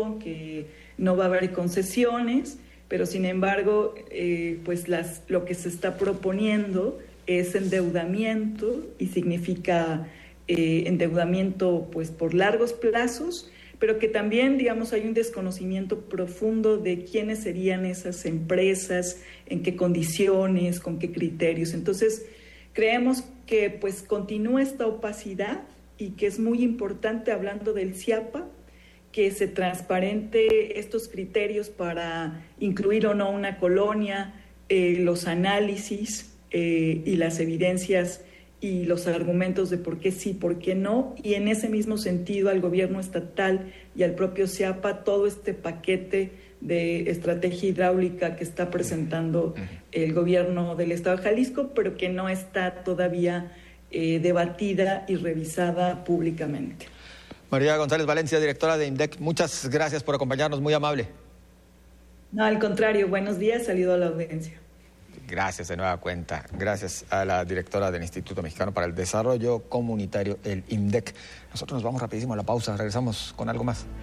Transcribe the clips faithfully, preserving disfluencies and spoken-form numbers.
inflación, que no va a haber concesiones, pero sin embargo, eh, pues las, lo que se está proponiendo es endeudamiento y significa eh, endeudamiento pues por largos plazos, pero que también, digamos, hay un desconocimiento profundo de quiénes serían esas empresas, en qué condiciones, con qué criterios. Entonces, creemos que pues continúa esta opacidad y que es muy importante, hablando del CIAPA, que se transparente estos criterios para incluir o no una colonia, eh, los análisis eh, y las evidencias y los argumentos de por qué sí, por qué no, y en ese mismo sentido al gobierno estatal y al propio CIAPA todo este paquete de estrategia hidráulica que está presentando el gobierno del Estado de Jalisco, pero que no está todavía eh, debatida y revisada públicamente. María González Valencia, directora de INDEC, muchas gracias por acompañarnos, muy amable. No, al contrario, buenos días, saludo a la audiencia. Gracias de nueva cuenta, gracias a la directora del Instituto Mexicano para el Desarrollo Comunitario, el INDEC. Nosotros nos vamos rapidísimo a la pausa, regresamos con algo más.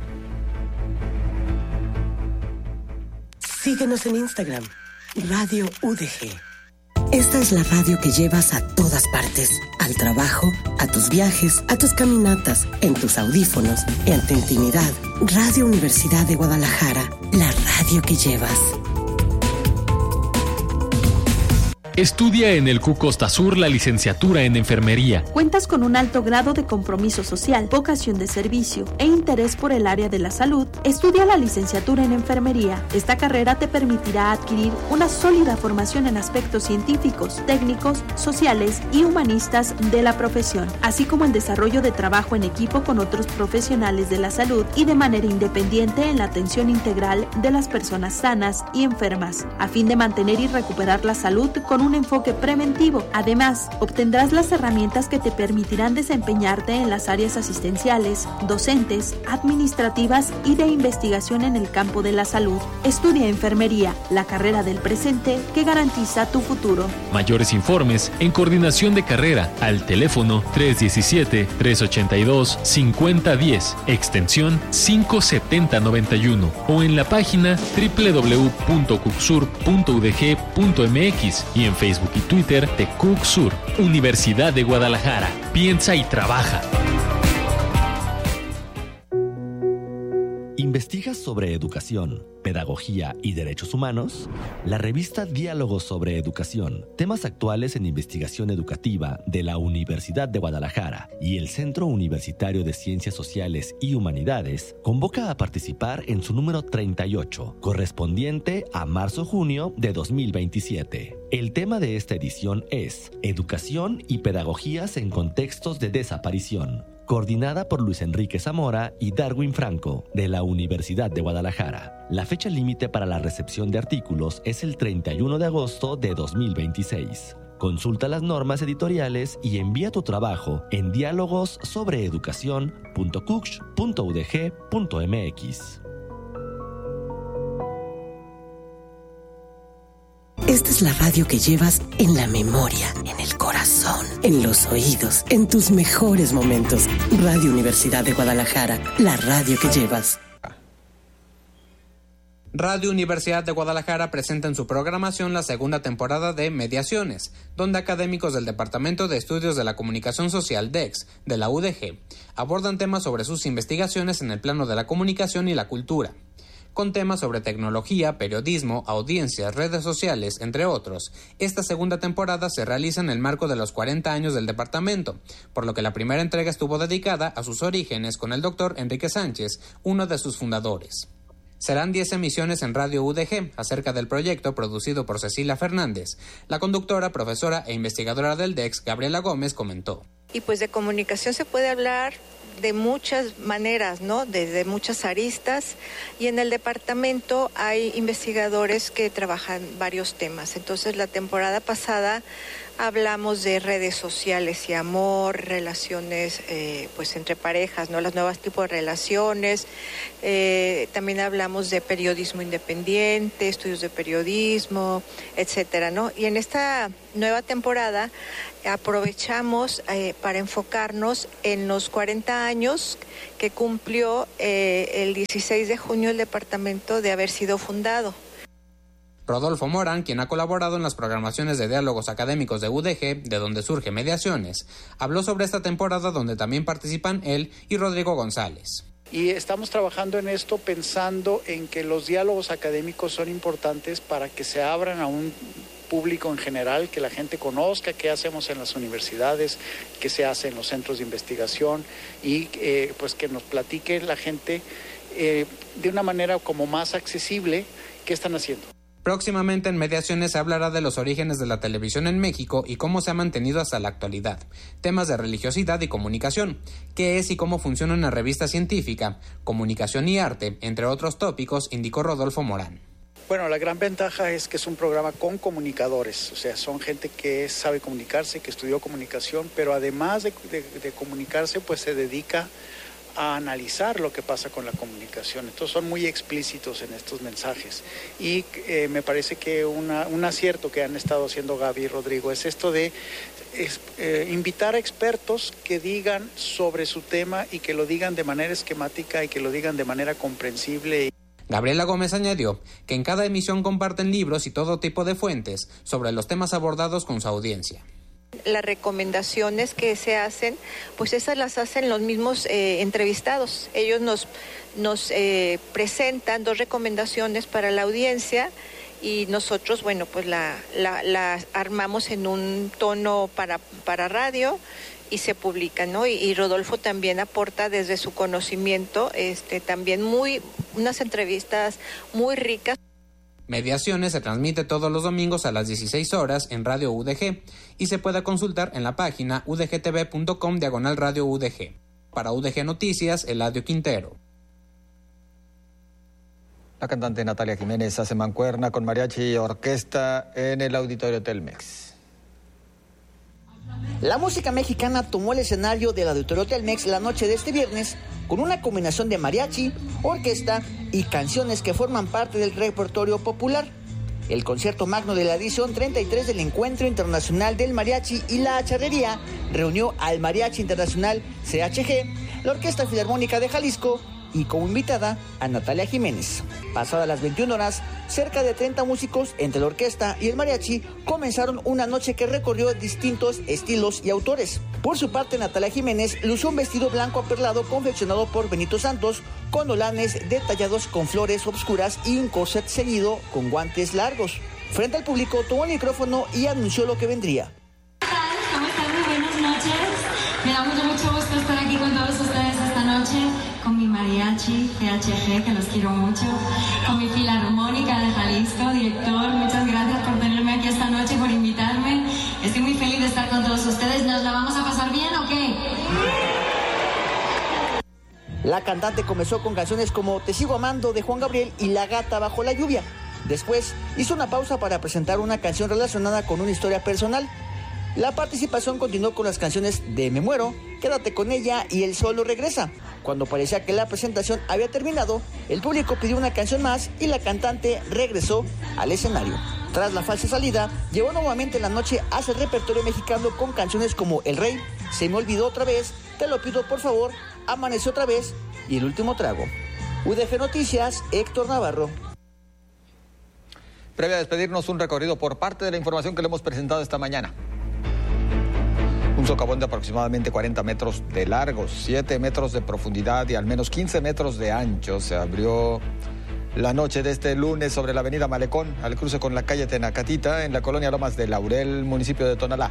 Síguenos en Instagram, Radio U D G. Esta es la radio que llevas a todas partes, al trabajo, a tus viajes, a tus caminatas, en tus audífonos, en tu intimidad. Radio Universidad de Guadalajara, la radio que llevas. Estudia en el C U Costa Sur la licenciatura en enfermería. Cuentas con un alto grado de compromiso social, vocación de servicio e interés por el área de la salud. Estudia la licenciatura en enfermería. Esta carrera te permitirá adquirir una sólida formación en aspectos científicos, técnicos, sociales y humanistas de la profesión, así como el desarrollo de trabajo en equipo con otros profesionales de la salud y de manera independiente en la atención integral de las personas sanas y enfermas, a fin de mantener y recuperar la salud con un un enfoque preventivo. Además, obtendrás las herramientas que te permitirán desempeñarte en las áreas asistenciales, docentes, administrativas y de investigación en el campo de la salud. Estudia enfermería, la carrera del presente que garantiza tu futuro. Mayores informes en coordinación de carrera al teléfono tres diecisiete, tres ochenta y dos, cincuenta diez, extensión cinco setenta noventa y uno o en la página doble u doble u doble u punto cucsur punto u d g punto m x y en Facebook y Twitter de CUCSUR, Universidad de Guadalajara. Piensa y trabaja. ¿Investigas sobre educación, pedagogía y derechos humanos? La revista Diálogos sobre Educación, temas actuales en investigación educativa de la Universidad de Guadalajara y el Centro Universitario de Ciencias Sociales y Humanidades, convoca a participar en su número treinta y ocho, correspondiente a marzo-junio de dos mil veintisiete. El tema de esta edición es Educación y Pedagogías en Contextos de Desaparición, coordinada por Luis Enrique Zamora y Darwin Franco, de la Universidad de Guadalajara. La fecha límite para la recepción de artículos es el treinta y uno de agosto de dos mil veintiséis. Consulta las normas editoriales y envía tu trabajo en diálogos sobre educación punto cucs punto u d g punto m x. Esta es la radio que llevas en la memoria, en el corazón, en los oídos, en tus mejores momentos. Radio Universidad de Guadalajara, la radio que llevas. Radio Universidad de Guadalajara presenta en su programación la segunda temporada de Mediaciones, donde académicos del Departamento de Estudios de la Comunicación Social D E X de la U D G abordan temas sobre sus investigaciones en el plano de la comunicación y la cultura, con temas sobre tecnología, periodismo, audiencias, redes sociales, entre otros. Esta segunda temporada se realiza en el marco de los cuarenta años del departamento, por lo que la primera entrega estuvo dedicada a sus orígenes con el doctor Enrique Sánchez, uno de sus fundadores. Serán diez emisiones en Radio U D G acerca del proyecto producido por Cecilia Fernández. La conductora, profesora e investigadora del D E X, Gabriela Gómez, comentó. Y pues de comunicación se puede hablar de muchas maneras, ¿no? Desde muchas aristas, y en el departamento hay investigadores que trabajan varios temas. Entonces la temporada pasada Hablamos de redes sociales y amor, relaciones eh, pues entre parejas, ¿no? Los nuevos tipos de relaciones. Eh, también hablamos de periodismo independiente, estudios de periodismo, etcétera, ¿no? Y en esta nueva temporada aprovechamos eh, para enfocarnos en los cuarenta años que cumplió eh, el dieciséis de junio el departamento de haber sido fundado. Rodolfo Morán, quien ha colaborado en las programaciones de diálogos académicos de U D G, de donde surge Mediaciones, habló sobre esta temporada donde también participan él y Rodrigo González. Y estamos trabajando en esto pensando en que los diálogos académicos son importantes para que se abran a un público en general, que la gente conozca qué hacemos en las universidades, qué se hace en los centros de investigación y eh, pues que nos platique la gente eh, de una manera como más accesible qué están haciendo. Próximamente en Mediaciones se hablará de los orígenes de la televisión en México y cómo se ha mantenido hasta la actualidad, temas de religiosidad y comunicación, qué es y cómo funciona una revista científica, comunicación y arte, entre otros tópicos, indicó Rodolfo Morán. Bueno, la gran ventaja es que es un programa con comunicadores, o sea, son gente que sabe comunicarse, que estudió comunicación, pero además de, de, de comunicarse, pues se dedica a analizar lo que pasa con la comunicación. Entonces son muy explícitos en estos mensajes y eh, me parece que una, un acierto que han estado haciendo Gaby y Rodrigo es esto de es, eh, invitar a expertos que digan sobre su tema y que lo digan de manera esquemática y que lo digan de manera comprensible. Gabriela Gómez añadió que en cada emisión comparten libros y todo tipo de fuentes sobre los temas abordados con su audiencia. Las recomendaciones que se hacen, pues esas las hacen los mismos eh, entrevistados. Ellos nos, nos eh, presentan dos recomendaciones para la audiencia y nosotros, bueno, pues la, la, la armamos en un tono para, para radio y se publica, ¿no? Y, y Rodolfo también aporta desde su conocimiento, este, también muy, unas entrevistas muy ricas. Mediaciones se transmite todos los domingos a las dieciséis horas en Radio U D G y se puede consultar en la página udgtv.com diagonal Radio U D G. Para U D G Noticias, Eladio Quintero. La cantante Natalia Jiménez hace mancuerna con mariachi y orquesta en el Auditorio Telmex. La música mexicana tomó el escenario del Auditorio Telmex la noche de este viernes con una combinación de mariachi, orquesta y canciones que forman parte del repertorio popular. El concierto magno de la edición treinta y tres del Encuentro Internacional del Mariachi y la Charrería reunió al Mariachi Internacional C H G, la Orquesta Filarmónica de Jalisco y como invitada a Natalia Jiménez. Pasadas las veintiuna horas, cerca de treinta músicos entre la orquesta y el mariachi comenzaron una noche que recorrió distintos estilos y autores. Por su parte, Natalia Jiménez lució un vestido blanco aperlado confeccionado por Benito Santos con holanes detallados con flores obscuras y un corset ceñido con guantes largos. Frente al público tomó el micrófono y anunció lo que vendría. ¿Cómo están? Muy buenas noches. Me da mucho, mucho gusto estar aquí con todos ustedes esta noche, con mi mariachi C H G, que los quiero mucho, con mi Filarmónica de Jalisco, director, muchas gracias por tenerme aquí esta noche, por invitarme. Estoy muy feliz de estar con todos ustedes. ¿Nos la vamos a pasar bien o qué? La cantante comenzó con canciones como Te sigo amando de Juan Gabriel y La gata bajo la lluvia. Después hizo una pausa para presentar una canción relacionada con una historia personal. La participación continuó con las canciones de Me muero, Quédate con ella y El solo regresa. Cuando parecía que la presentación había terminado, el público pidió una canción más y la cantante regresó al escenario. Tras la falsa salida, llevó nuevamente la noche hacia el repertorio mexicano con canciones como El Rey, Se me olvidó otra vez, Te lo pido por favor, Amaneció otra vez y El último trago. U D G Noticias, Héctor Navarro. Previo a despedirnos, un recorrido por parte de la información que le hemos presentado esta mañana. Un socavón de aproximadamente cuarenta metros de largo, siete metros de profundidad y al menos quince metros de ancho se abrió la noche de este lunes sobre la avenida Malecón, al cruce con la calle Tenacatita, en la colonia Lomas de Laurel, municipio de Tonalá.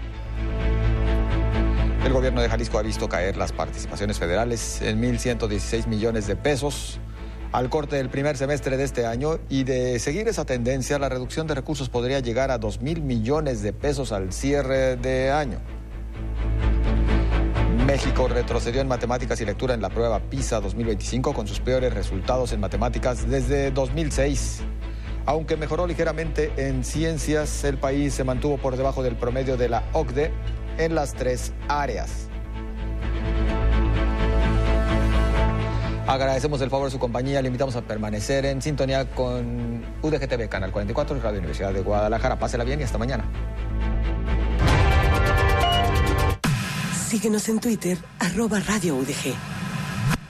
El gobierno de Jalisco ha visto caer las participaciones federales en mil ciento dieciséis millones de pesos al corte del primer semestre de este año, y de seguir esa tendencia, la reducción de recursos podría llegar a dos mil millones de pesos al cierre de año. México retrocedió en matemáticas y lectura en la prueba PISA dos mil veinticinco con sus peores resultados en matemáticas desde dos mil seis. Aunque mejoró ligeramente en ciencias, el país se mantuvo por debajo del promedio de la O C D E en las tres áreas. Agradecemos el favor de su compañía, le invitamos a permanecer en sintonía con U D G T V, Canal cuarenta y cuatro y Radio Universidad de Guadalajara. Pásela bien y hasta mañana. Síguenos en Twitter, arroba Radio U D G.